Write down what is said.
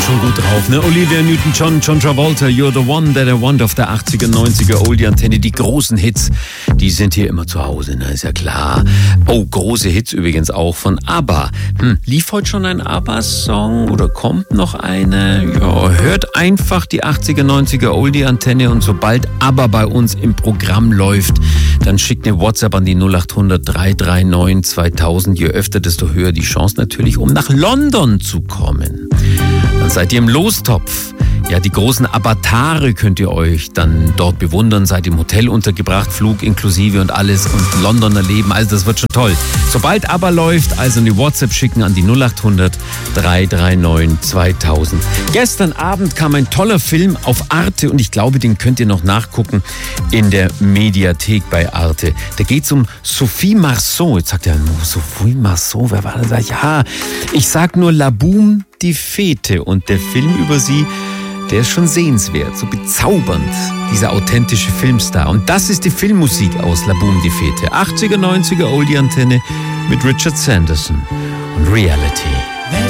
schon gut drauf, ne? Olivia Newton-John, John Travolta, You're the One That I Want auf der 80er, 90er Oldie-Antenne. Die großen Hits, die sind hier immer zu Hause, ne? Ist ja klar. Oh, große Hits übrigens auch von ABBA. Lief heute schon ein ABBA-Song oder kommt noch eine? Ja, hört einfach die 80er, 90er Oldie-Antenne und sobald ABBA bei uns im Programm läuft, dann schickt eine WhatsApp an die 0800 339 2000. Je öfter, desto höher die Chance natürlich, um nach London zu kommen. Dann seid ihr im Lostopf. Ja, die großen Avatare könnt ihr euch dann dort bewundern, seid im Hotel untergebracht, Flug inklusive und alles und London erleben, also das wird schon toll. Sobald aber läuft, also eine WhatsApp schicken an die 0800 339 2000. Gestern Abend kam ein toller Film auf Arte und ich glaube, den könnt ihr noch nachgucken in der Mediathek bei Arte. Da geht es um Sophie Marceau. Jetzt sagt er, Sophie Marceau, wer war das? Ja, ich sag nur La Boum die Fete und der Film über sie, der ist schon sehenswert, so bezaubernd, dieser authentische Filmstar. Und das ist die Filmmusik aus La Boum die Fete. 80er, 90er Oldie-Antenne mit Richard Sanderson und Reality.